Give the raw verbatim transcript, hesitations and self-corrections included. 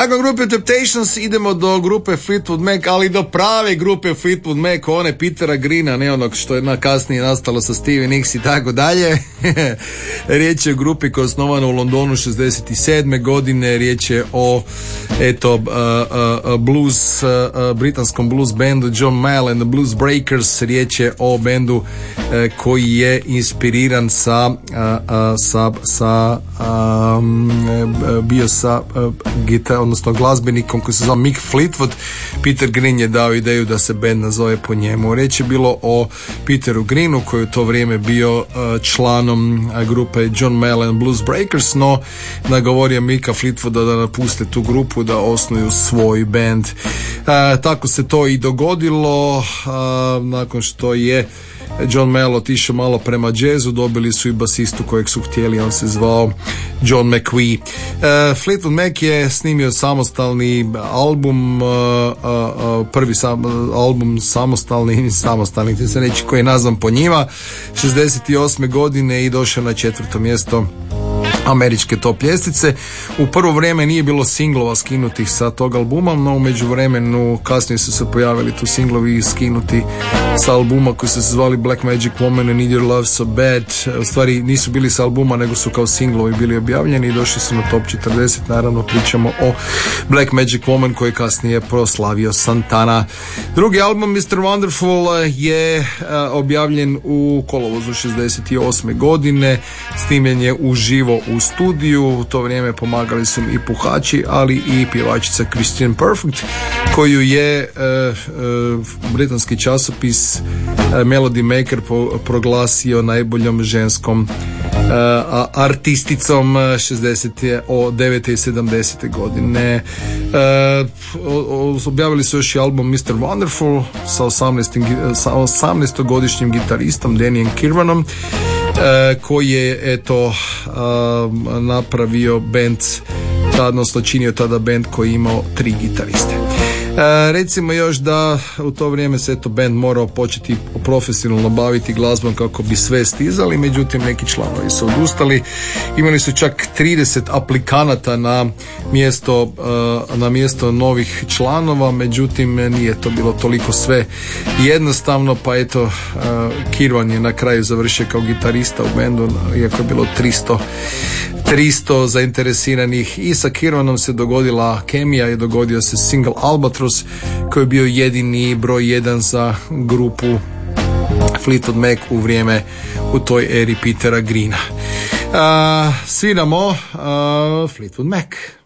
Nakon grupe Temptations idemo do grupe Fleetwood Mac, ali do prave grupe Fleetwood Mac, one Petera Greena, ne onog što je na kasnije nastalo sa Stevie Nicks i tako dalje. Riječ je o grupi koja je osnovana u Londonu šezdeset sedme godine. Riječ je o eto uh, uh, blues, uh, britanskom blues bandu John Mayall and the Blues Breakers. Riječ je o bandu uh, koji je inspiriran sa uh, uh, sa, sa um, bio sa uh, gitar, odnosno glazbenikom koji se zove Mick Fleetwood. Peter Green je dao ideju da se band nazove po njemu. Riječ je bilo o Peteru Greenu koji je u to vrijeme bio uh, članom uh, grupe John Mayall and Blues Breakers, no nagovorio Micka Fleetwooda da napuste tu grupu, da osnuju svoj band. Uh, tako se to i dogodilo. Uh, nakon što je John Mayall otišao malo prema jazzu, dobili su i basistu kojeg su htjeli, on se zvao John McVie. Uh, Fleetwood Mac je snimio samostalni album, uh, uh, prvi sam, album samostalni, samostalni, te se reći, koji je nazvan po njima, šezdeset osme godine i došao na četvrto mjesto američke top ljestvice. U prvo vrijeme nije bilo singlova skinutih sa tog albuma, no u međuvremenu kasnije su se pojavili tu singlovi skinuti sa albuma koji su se zvali Black Magic Woman and Need Your Love So Bad. U stvari nisu bili sa albuma, nego su kao singlovi bili objavljeni i došli su na top četrdeset. Naravno pričamo o Black Magic Woman koji kasnije proslavio Santana. Drugi album mister Wonderful je uh, objavljen u kolovozu šezdeset osme godine. Snimljen je uživo u studiju. U to vrijeme pomagali su i puhači, ali i pjevačica Christian Perfect, koju je uh, uh, britanski časopis uh, Melody Maker po, proglasio najboljom ženskom uh, artisticom šezdeset devete i sedamdesete godine. Uh, objavili su još i album mister Wonderful sa osamnaestogodišnjim gitaristom Danijem Kirwanom, koji je eto napravio band, odnosno činio tada band koji je imao tri gitariste. E, recimo još da u to vrijeme se eto band morao početi profesionalno baviti glazbom kako bi sve stizali, međutim neki članovi su odustali. Imali su čak trideset aplikanata na mjesto, uh, na mjesto novih članova, međutim nije to bilo toliko sve jednostavno, pa eto uh, Kirwan je na kraju završio kao gitarista u bandu, iako je bilo tristo tristo zainteresiranih. I sa Kirwanom se dogodila kemija i dogodio se single Albatross koji je bio jedini broj jedan za grupu Fleetwood Mac u vrijeme u toj eri Petera Greena. Uh, sviramo uh, Fleetwood Mac.